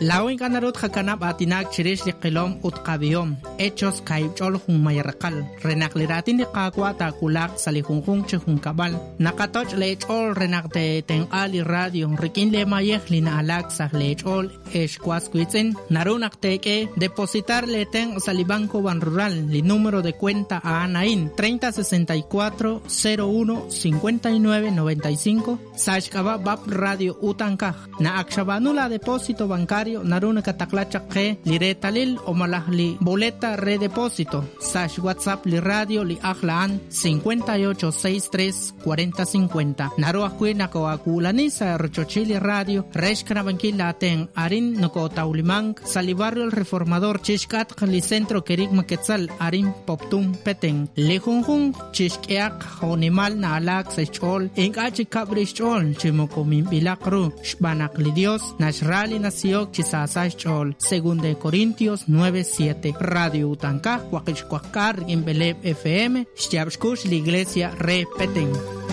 Lawin kanarut hakanap atinak chirish liqilom utqabiom. Hechos kaibchol hun mayarqal. Renakliratin ni qaqwa ta kulak salihunjung chihun kabal. Nakatoch lechol renakte tenqali radio. Rikin le mayeh lina alaksa lechol eshkwasquitzen. Narunakteque depositar le ten salibanco ban rural. Li número de cuenta a Anaín 3064 01 59 95. Sashkaba bab radio utankaj. Na akshabanula depósito bancario naruna kataklachake li retalil o malahli boleta redepósito. Sash WhatsApp li radio li ahlaan 5863 4050. Naru akui nakoakulani sa rochochili radio reshkanabankila ten arin noko taulimang salibarrio el reformador chishkat li centro kerik maketzal arin poptum peteng lejunjun chishkeak honimal na alak sechol engachi kabrichol chimokomim bilakru shbanak li Dios nashrali nasiok chisasach chol. Según de Corintios 9:7. Radio Utankaj Huaquichcuacar en Beleb FM Shtiabshkush la iglesia repeten.